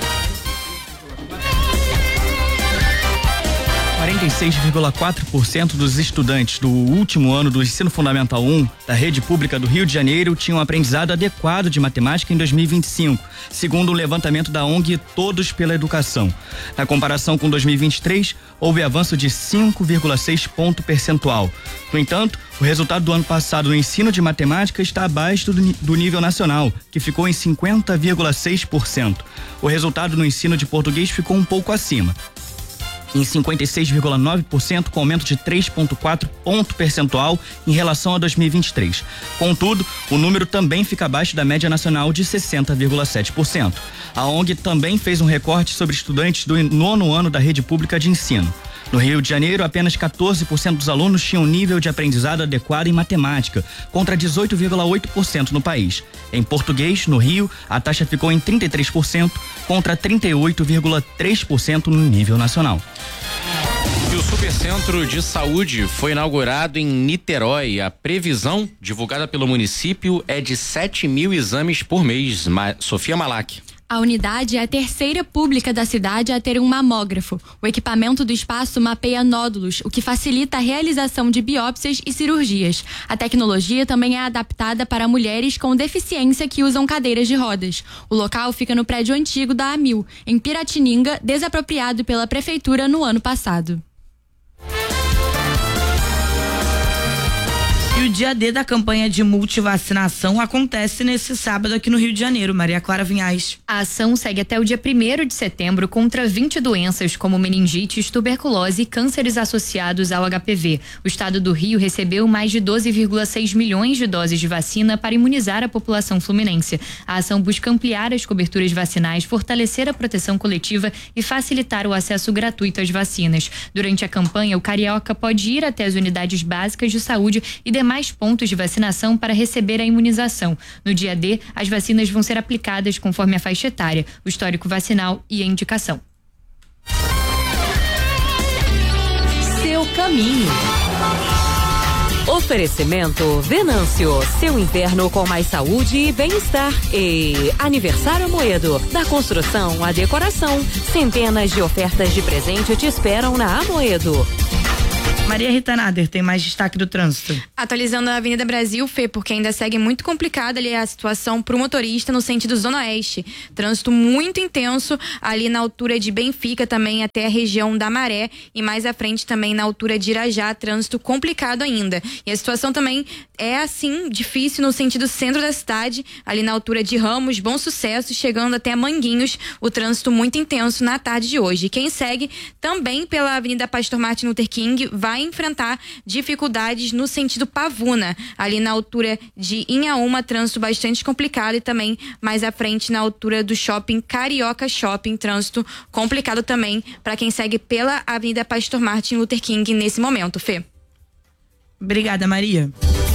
46,4% dos estudantes do último ano do Ensino Fundamental 1 da rede pública do Rio de Janeiro tinham um aprendizado adequado de matemática em 2025, segundo o levantamento da ONG Todos pela Educação. Na comparação com 2023, houve avanço de 5,6 ponto percentual. No entanto, o resultado do ano passado no ensino de matemática está abaixo do nível nacional, que ficou em 50,6%. O resultado no ensino de português ficou um pouco acima, em 56,9%, com aumento de 3,4 ponto percentual em relação a 2023. Contudo, o número também fica abaixo da média nacional de 60,7%. A ONG também fez um recorte sobre estudantes do 9º ano da rede pública de ensino. No Rio de Janeiro, apenas 14% dos alunos tinham nível de aprendizado adequado em matemática, contra 18,8% no país. Em português, no Rio, a taxa ficou em 33%, contra 38,3% no nível nacional. E o Supercentro de Saúde foi inaugurado em Niterói. A previsão divulgada pelo município é de 7.000 exames por mês. Sofia Malak. A unidade é a terceira pública da cidade a ter um mamógrafo. O equipamento do espaço mapeia nódulos, o que facilita a realização de biópsias e cirurgias. A tecnologia também é adaptada para mulheres com deficiência que usam cadeiras de rodas. O local fica no prédio antigo da AMIL, em Piratininga, desapropriado pela prefeitura no ano passado. E E o dia D da campanha de multivacinação acontece nesse sábado aqui no Rio de Janeiro. Maria Clara Vinhais. A ação segue até o dia 1º de setembro contra 20 doenças como meningites, tuberculose e cânceres associados ao HPV. O estado do Rio recebeu mais de 12,6 milhões de doses de vacina para imunizar a população fluminense. A ação busca ampliar as coberturas vacinais, fortalecer a proteção coletiva e facilitar o acesso gratuito às vacinas. Durante a campanha, o carioca pode ir até as unidades básicas de saúde e demais pontos de vacinação para receber a imunização. No dia D, as vacinas vão ser aplicadas conforme a faixa etária, o histórico vacinal e a indicação. Seu caminho. Oferecimento Venâncio, seu inverno com mais saúde e bem-estar. E Aniversário Amoedo, da construção à decoração. Centenas de ofertas de presente te esperam na Amoedo. Maria Rita Nader, tem mais destaque do trânsito. Atualizando a Avenida Brasil, Fê, porque ainda segue muito complicada ali a situação para o motorista no sentido Zona Oeste. Trânsito muito intenso ali na altura de Benfica, também até a região da Maré, e mais à frente também na altura de Irajá, trânsito complicado ainda. E a situação também é assim, difícil no sentido centro da cidade, ali na altura de Ramos, Bom Sucesso, chegando até Manguinhos, o trânsito muito intenso na tarde de hoje. E quem segue também pela Avenida Pastor Martin Luther King vai enfrentar dificuldades no sentido Pavuna, ali na altura de Inhaúma, trânsito bastante complicado, e também mais à frente na altura do shopping Carioca Shopping, trânsito complicado também para quem segue pela Avenida Pastor Martin Luther King nesse momento, Fê. Obrigada, Maria.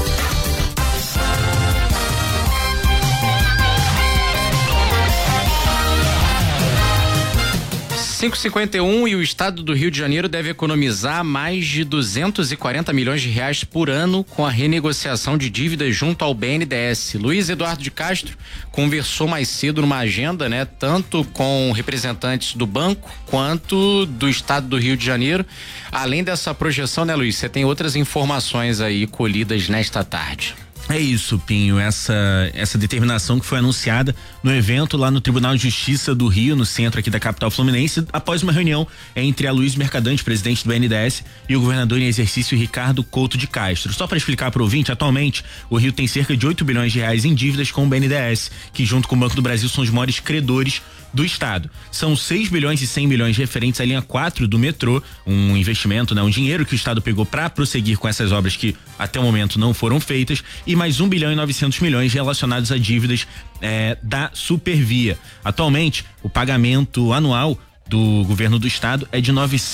5,51 e o estado do Rio de Janeiro deve economizar mais de 240 milhões de reais por ano com a renegociação de dívidas junto ao BNDES. Luiz Eduardo de Castro conversou mais cedo numa agenda, né, tanto com representantes do banco quanto do estado do Rio de Janeiro. Além dessa projeção, né, Luiz, você tem outras informações aí colhidas nesta tarde. É isso, Pinho, essa determinação que foi anunciada no evento lá no Tribunal de Justiça do Rio, no centro aqui da capital fluminense, após uma reunião entre a Luiz Mercadante, presidente do BNDES, e o governador em exercício Ricardo Couto de Castro. Só para explicar para o ouvinte, atualmente o Rio tem cerca de 8 bilhões de reais em dívidas com o BNDES, que junto com o Banco do Brasil são os maiores credores do estado. São 6 bilhões e 100 milhões referentes à linha 4 do metrô, um investimento, né, um dinheiro que o estado pegou para prosseguir com essas obras que até o momento não foram feitas, e mais 1 bilhão e 900 milhões relacionados a dívidas da Supervia. Atualmente, o pagamento anual do governo do estado é de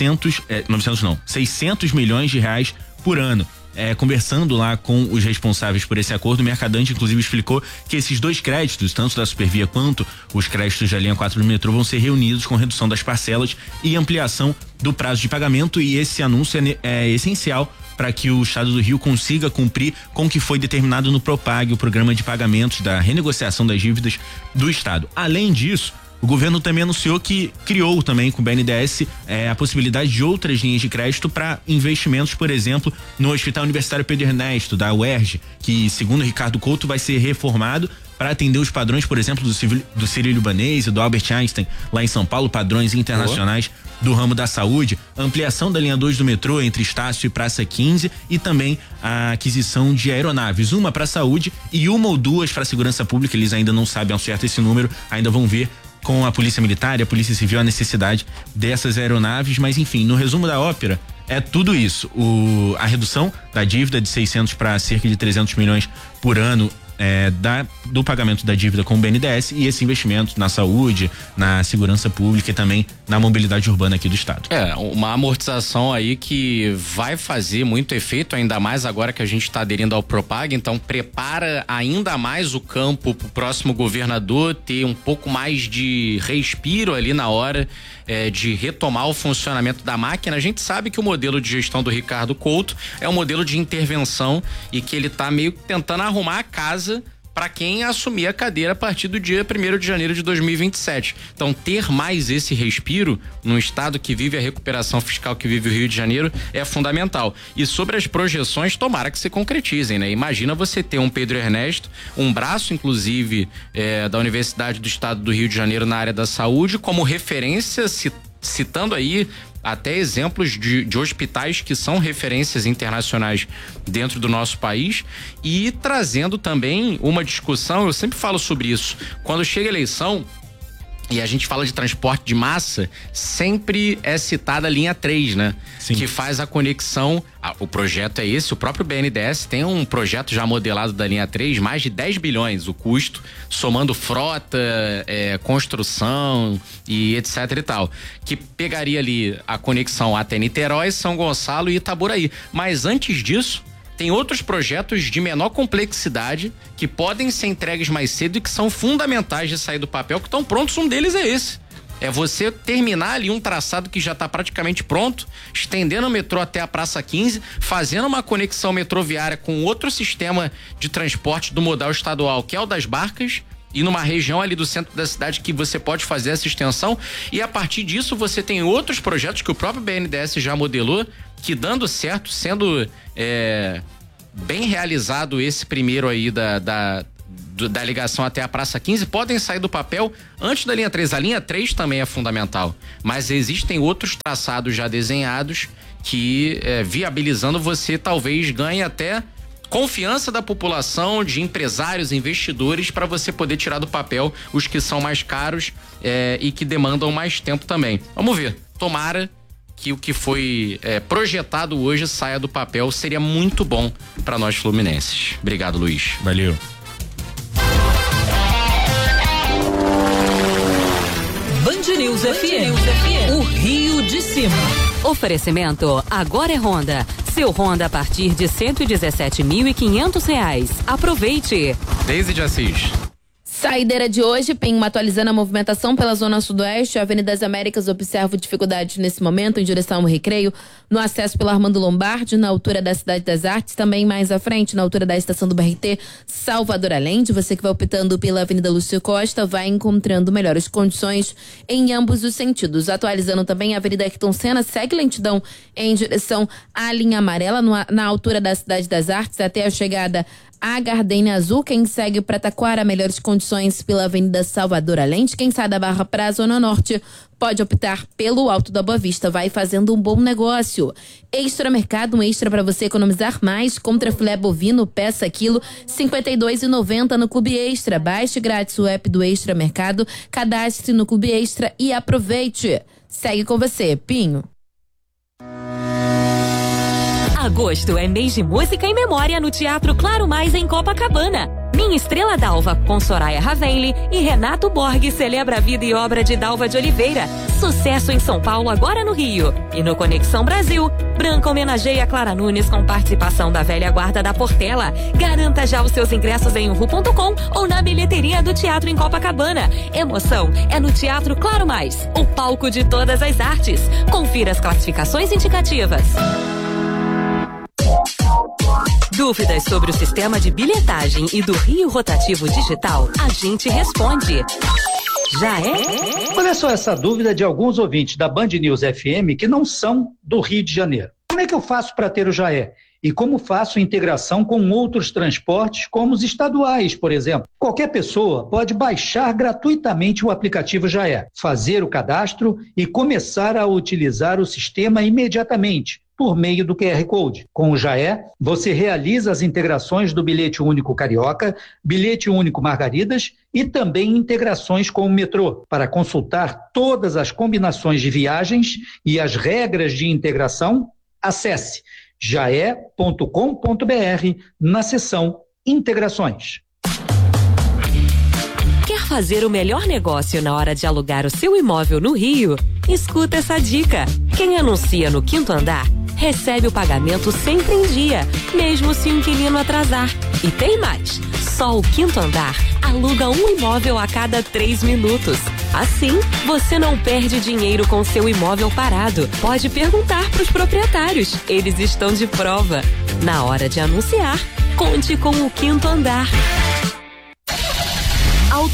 600 milhões de reais por ano. Conversando lá com os responsáveis por esse acordo, o Mercadante inclusive explicou que esses dois créditos, tanto da Supervia quanto os créditos da linha 4 do metrô, vão ser reunidos com redução das parcelas e ampliação do prazo de pagamento, e esse anúncio é essencial para que o estado do Rio consiga cumprir com o que foi determinado no Propag, o programa de pagamentos da renegociação das dívidas do estado. Além disso, o governo também anunciou que criou também com o BNDES a possibilidade de outras linhas de crédito para investimentos, por exemplo, no Hospital Universitário Pedro Ernesto, da UERJ, que, segundo Ricardo Couto, vai ser reformado para atender os padrões, por exemplo, do Sírio-Libanês e do Albert Einstein, lá em São Paulo, padrões internacionais do ramo da saúde, ampliação da linha 2 do metrô entre Estácio e Praça 15, e também a aquisição de aeronaves, uma para saúde e uma ou duas para segurança pública. Eles ainda não sabem ao certo esse número, ainda vão ver com a Polícia Militar e a Polícia Civil a necessidade dessas aeronaves, mas enfim, no resumo da ópera é tudo isso. A redução da dívida de 600 para cerca de 300 milhões por ano do pagamento da dívida com o BNDES, e esse investimento na saúde, na segurança pública e também na mobilidade urbana aqui do estado. Uma amortização aí que vai fazer muito efeito, ainda mais agora que a gente está aderindo ao Propag, então prepara ainda mais o campo para o próximo governador ter um pouco mais de respiro ali na hora de retomar o funcionamento da máquina. A gente sabe que o modelo de gestão do Ricardo Couto é um modelo de intervenção e que ele tá meio tentando arrumar a casa para quem assumir a cadeira a partir do dia 1º de janeiro de 2027. Então, ter mais esse respiro num estado que vive a recuperação fiscal que vive o Rio de Janeiro é fundamental. E sobre as projeções, tomara que se concretizem, né? Imagina você ter um Pedro Ernesto, um braço, inclusive, da Universidade do Estado do Rio de Janeiro na área da saúde, como referência, se citando aí até exemplos de hospitais que são referências internacionais dentro do nosso país e trazendo também uma discussão, eu sempre falo sobre isso, quando chega a eleição e a gente fala de transporte de massa, sempre é citada a linha 3, né? Sim. Que faz a conexão, o projeto é esse, o próprio BNDES tem um projeto já modelado da linha 3, mais de 10 bilhões o custo, somando frota, construção e etc e tal, que pegaria ali a conexão até Niterói, São Gonçalo e Itaboraí. Mas antes disso, tem outros projetos de menor complexidade que podem ser entregues mais cedo e que são fundamentais de sair do papel, que estão prontos. Um deles é esse. É você terminar ali um traçado que já está praticamente pronto, estendendo o metrô até a Praça 15, fazendo uma conexão metroviária com outro sistema de transporte do modal estadual, que é o das barcas, e numa região ali do centro da cidade que você pode fazer essa extensão, e a partir disso você tem outros projetos que o próprio BNDES já modelou, que dando certo, sendo bem realizado esse primeiro aí da ligação até a Praça 15, podem sair do papel antes da linha 3. A linha 3 também é fundamental, mas existem outros traçados já desenhados que viabilizando você talvez ganhe até confiança da população, de empresários, investidores, para você poder tirar do papel os que são mais caros e que demandam mais tempo também. Vamos ver, tomara que o que foi projetado hoje saia do papel, seria muito bom para nós fluminenses. Obrigado, Luiz. Valeu. Band News FM, o Rio de Cima. Oferecimento agora é Honda. Seu Honda a partir de R$117.500. Aproveite. Deise de Assis. Saideira de hoje, PIN atualizando a movimentação pela Zona Sudoeste. A Avenida das Américas observa dificuldades nesse momento em direção ao Recreio, no acesso pela Armando Lombardi, na altura da Cidade das Artes, também mais à frente, na altura da estação do BRT Salvador Allende. Você que vai optando pela Avenida Lúcio Costa vai encontrando melhores condições em ambos os sentidos. Atualizando também a Avenida Ayrton Senna, segue lentidão em direção à linha amarela, na altura da Cidade das Artes, até a chegada a Gardenia Azul. Quem segue para Taquara, melhores condições pela Avenida Salvador Allende. Quem sai da Barra para a Zona Norte pode optar pelo Alto da Boa Vista. Vai fazendo um bom negócio. Extra Mercado, um extra para você economizar mais. Contra filé bovino, peça quilo, R$52,90 no Clube Extra. Baixe grátis o app do Extra Mercado, cadastre no Clube Extra e aproveite. Segue com você, Pinho. Agosto é mês de música em memória no Teatro Claro Mais em Copacabana. Minha Estrela d'Alva, com Soraya Ravelli e Renato Borghi, celebra a vida e obra de Dalva de Oliveira. Sucesso em São Paulo, agora no Rio. E no Conexão Brasil, Branca homenageia Clara Nunes com participação da velha guarda da Portela. Garanta já os seus ingressos em uhu.com ou na bilheteria do Teatro em Copacabana. Emoção é no Teatro Claro Mais, o palco de todas as artes. Confira as classificações indicativas. Dúvidas sobre o sistema de bilhetagem e do Rio Rotativo Digital? A gente responde. Já é? Olha só essa dúvida de alguns ouvintes da Band News FM que não são do Rio de Janeiro. Como é que eu faço para ter o Já É? E como faço integração com outros transportes, como os estaduais, por exemplo? Qualquer pessoa pode baixar gratuitamente o aplicativo Já É, fazer o cadastro e começar a utilizar o sistema imediatamente, por meio do QR Code. Com o Já É, você realiza as integrações do Bilhete Único Carioca, Bilhete Único Margaridas e também integrações com o metrô. Para consultar todas as combinações de viagens e as regras de integração, acesse jae.com.br na seção Integrações. Quer fazer o melhor negócio na hora de alugar o seu imóvel no Rio? Escuta essa dica. Quem anuncia no 5º andar recebe o pagamento sempre em dia, mesmo se o inquilino atrasar. E tem mais, só o 5º andar aluga um imóvel a cada 3 minutos. Assim, você não perde dinheiro com seu imóvel parado. Pode perguntar para os proprietários, eles estão de prova. Na hora de anunciar, conte com o 5º andar.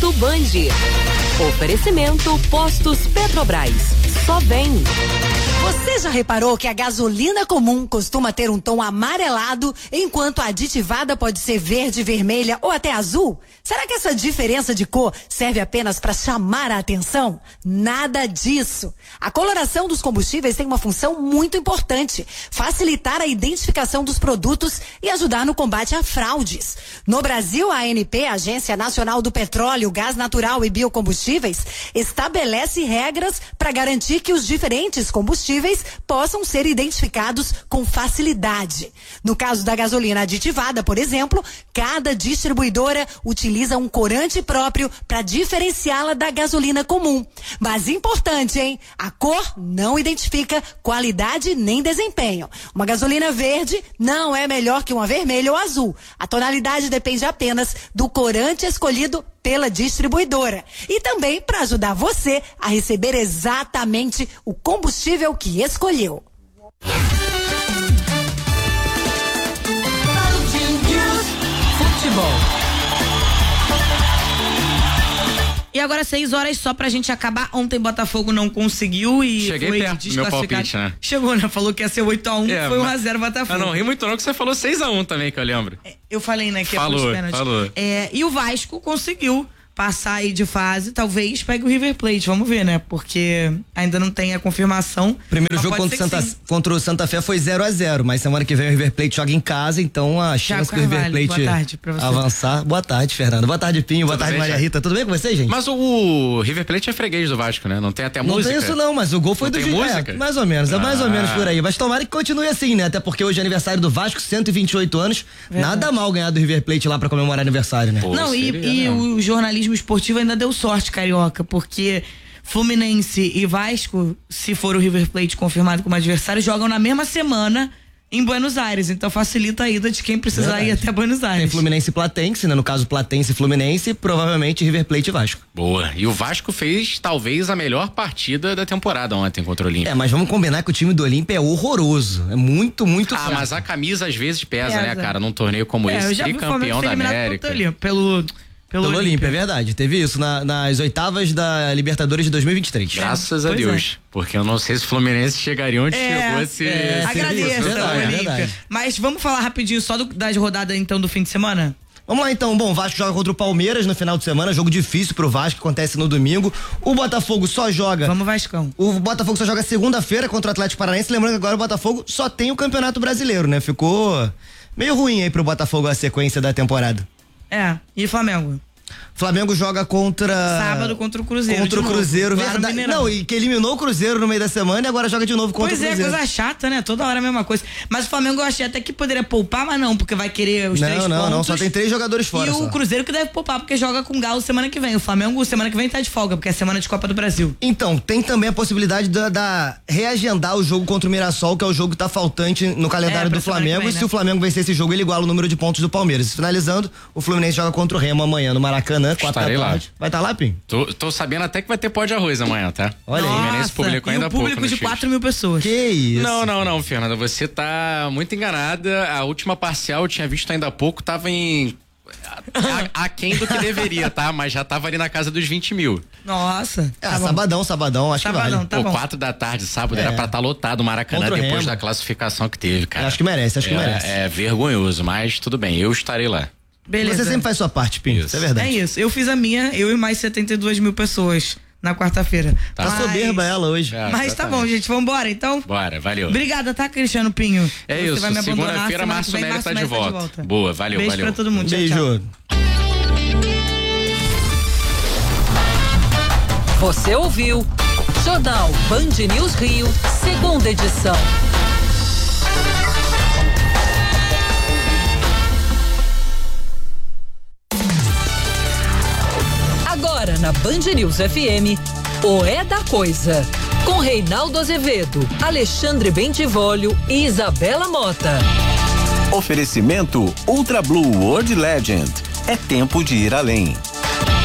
Autoband. Oferecimento Postos Petrobras. Só bem. Você já reparou que a gasolina comum costuma ter um tom amarelado, enquanto a aditivada pode ser verde, vermelha ou até azul? Será que essa diferença de cor serve apenas para chamar a atenção? Nada disso. A coloração dos combustíveis tem uma função muito importante: facilitar a identificação dos produtos e ajudar no combate a fraudes. No Brasil, a ANP, Agência Nacional do Petróleo, Gás Natural e Biocombustíveis, estabelece regras para garantir que os diferentes combustíveis possam ser identificados com facilidade. No caso da gasolina aditivada, por exemplo, cada distribuidora utiliza um corante próprio para diferenciá-la da gasolina comum. Mas importante, hein? A cor não identifica qualidade nem desempenho. Uma gasolina verde não é melhor que uma vermelha ou azul. A tonalidade depende apenas do corante escolhido pela distribuidora. E também para ajudar você a receber exatamente o combustível que escolheu. Futebol. E agora 6 horas só pra gente acabar. Ontem Botafogo não conseguiu e cheguei foi perto do meu palpite, né? Chegou, né? Falou que ia ser 8-1, foi 1-0 Botafogo. Eu não ri muito não, que você falou 6-1 também, que eu lembro. Eu falei, né, que falou, é pros pênaltis. Falou. E o Vasco conseguiu passar aí de fase, talvez pegue o River Plate, vamos ver, né? Porque ainda não tem a confirmação. Primeiro jogo contra o Santa Fé foi 0-0, mas semana que vem o River Plate joga em casa, então a chance do River Plate avançar. Boa tarde, Fernando. Boa tarde, Pinho. Boa tarde, Maria Rita. Tudo bem com você, gente? Mas o River Plate é freguês do Vasco, né? Não tem até música? Não tem isso não, mas o gol foi do Juiz. Mais ou menos, é mais ou menos por aí. Mas tomara que continue assim, né? Até porque hoje é aniversário do Vasco, 128 anos. Verdade. Nada mal ganhar do River Plate lá pra comemorar aniversário, né? Pô, não, e o jornalismo esportivo ainda deu sorte, carioca, porque Fluminense e Vasco, se for o River Plate confirmado como adversário, jogam na mesma semana em Buenos Aires, então facilita a ida de quem precisar ir até Buenos Aires. Tem Fluminense e Platense, né? No caso Platense e Fluminense, provavelmente River Plate e Vasco. Boa, e o Vasco fez talvez a melhor partida da temporada ontem contra o Olímpia. Mas vamos combinar que o time do Olímpia é horroroso, é muito fraco. Mas a camisa às vezes pesa, né, cara, num torneio como esse, tricampeão da América. Pelo Olímpia, é verdade. Teve isso nas oitavas da Libertadores de 2023. Graças a Deus. Porque eu não sei se o Fluminense chegaria onde chegou esse... Agradeço, Olímpia. Mas vamos falar rapidinho só das rodadas, então, do fim de semana? Vamos lá então, bom, o Vasco joga contra o Palmeiras no final de semana, jogo difícil pro Vasco, acontece no domingo. O Botafogo só joga... Vamos, Vascão. O Botafogo só joga segunda-feira contra o Atlético Paranaense, lembrando que agora o Botafogo só tem o Campeonato Brasileiro, né? Ficou meio ruim aí pro Botafogo a sequência da temporada. E Flamengo? Flamengo joga sábado contra o Cruzeiro. Contra o Cruzeiro, verdade. Não, e que eliminou o Cruzeiro no meio da semana e agora joga de novo contra o Cruzeiro. Pois é, coisa chata, né? Toda hora a mesma coisa. Mas o Flamengo eu achei até que poderia poupar, mas não, porque vai querer os 3 pontos. Não, só tem 3 jogadores fora. E o Cruzeiro que deve poupar, porque joga com o Galo semana que vem. O Flamengo semana que vem tá de folga, porque é semana de Copa do Brasil. Então, tem também a possibilidade da reagendar o jogo contra o Mirassol, que é o jogo que tá faltante no calendário do Flamengo. Vem, e se o Flamengo vencer esse jogo, ele iguala o número de pontos do Palmeiras. Finalizando, o Fluminense joga contra o Remo amanhã no Maracanã, 4 da tarde. Vai estar lá, Pim? Tô sabendo até que vai ter pó de arroz amanhã, tá? Olha aí. O Fluminense publicou ainda há pouco. Público de 4.000 pessoas. Que isso? Não, Fernanda, você tá muito enganada. A última parcial eu tinha visto ainda há pouco, tava em... aquém do que deveria, tá? Mas já tava ali na casa dos 20 mil. Nossa. Sabadão, acho que vale. Tá bom. 4 da tarde, sábado, era pra estar lotado o Maracanã depois da classificação que teve, cara. Acho que merece. É vergonhoso, mas tudo bem, eu estarei lá. Beleza. Você sempre faz sua parte, Pinho. Isso é verdade. É isso. Eu fiz a minha, eu e mais 72 mil pessoas na quarta-feira. Tá soberba ela hoje. Mas tá bom, gente. Vambora, então? Bora, valeu. Obrigada, tá, Cristiano Pinho? É isso. Segunda-feira, Márcio Nery tá de volta. Boa, valeu. Beijo pra todo mundo. Beijo. Tchau. Você ouviu Jornal Band News Rio, segunda edição. Agora na Band News FM, o É da Coisa, com Reinaldo Azevedo, Alexandre Bentivolio e Isabela Mota. Oferecimento Ultra Blue World Legend. É tempo de ir além.